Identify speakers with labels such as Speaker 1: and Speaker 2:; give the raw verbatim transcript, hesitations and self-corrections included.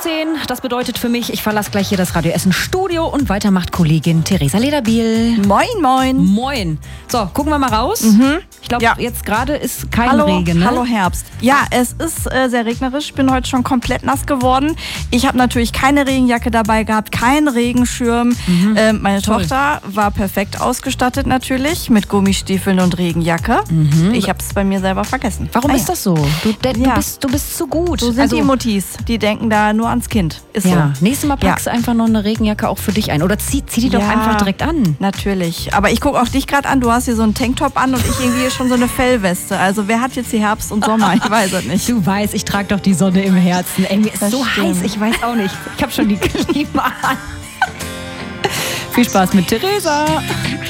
Speaker 1: zehn. Das bedeutet für mich, ich verlasse gleich hier das Radio Essen Studio und weiter macht Kollegin Theresa Lederbiel.
Speaker 2: Moin, moin.
Speaker 1: Moin. So, gucken wir mal raus.
Speaker 2: Mhm.
Speaker 1: Ich glaube,
Speaker 2: Ja.
Speaker 1: jetzt gerade ist kein
Speaker 2: Hallo,
Speaker 1: Regen. Ne?
Speaker 2: hallo Herbst. Ja, es ist äh, sehr regnerisch. Ich bin heute schon komplett nass geworden. Ich habe natürlich keine Regenjacke dabei gehabt, keinen Regenschirm.
Speaker 1: Mhm.
Speaker 2: Ähm, meine
Speaker 1: Toll.
Speaker 2: Tochter war perfekt ausgestattet natürlich mit Gummistiefeln und Regenjacke.
Speaker 1: Mhm.
Speaker 2: Ich habe es bei mir selber vergessen.
Speaker 1: Warum
Speaker 2: Ah,
Speaker 1: ist
Speaker 2: ja.
Speaker 1: das so? Du, de,
Speaker 2: Ja.
Speaker 1: du, bist, du bist zu gut.
Speaker 2: So sind
Speaker 1: Also,
Speaker 2: die Muttis. Die denken da nur ans Kind. Ist
Speaker 1: ja,
Speaker 2: so.
Speaker 1: nächstes Mal packst du einfach noch eine Regenjacke auch für dich ein. Oder zieh, zieh die doch
Speaker 2: Ja.
Speaker 1: einfach direkt an.
Speaker 2: Natürlich. Aber ich gucke auch dich gerade an. Du hast hier so einen Tanktop an und ich irgendwie schon so eine Fellweste. Also wer hat jetzt hier Herbst und Sommer? Ich weiß es nicht.
Speaker 1: Du weißt, ich trage doch die Sonne im Herzen. Ey, mir ist
Speaker 2: Das
Speaker 1: so
Speaker 2: stimmt.
Speaker 1: heiß, ich weiß auch nicht. Ich habe schon die Klima an. Viel Spaß mit Theresa.